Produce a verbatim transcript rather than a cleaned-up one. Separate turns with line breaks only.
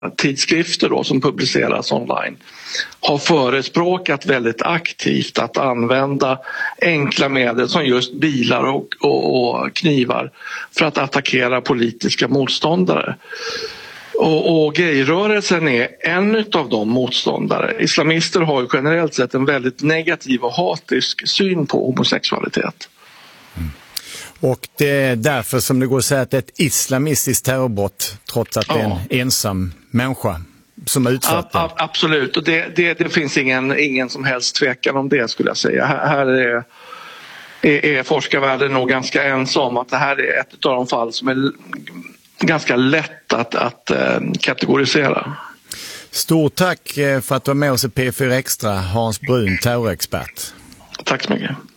tidskrifter då, som publiceras online har förespråkat väldigt aktivt att använda enkla medel som just bilar och, och, och knivar för att attackera politiska motståndare. Och, och gayrörelsen är en av de motståndare. Islamister har ju generellt sett en väldigt negativ och hatisk syn på homosexualitet.
Mm. Och det är därför som det går att säga att det är ett islamistiskt terrorbrott trots att ja. det är en ensam människa som är utsatt.
A- a- absolut, och det, det, det finns ingen, ingen som helst tvekan om det, skulle jag säga. Här, här är, är, är forskarvärlden nog ganska ensam att det här är ett av de fall som är ganska lätt att, att äh, kategorisera.
Stort tack för att du var med oss i P fyra Extra, Hans Brun, terrorexpert.
Tack så mycket.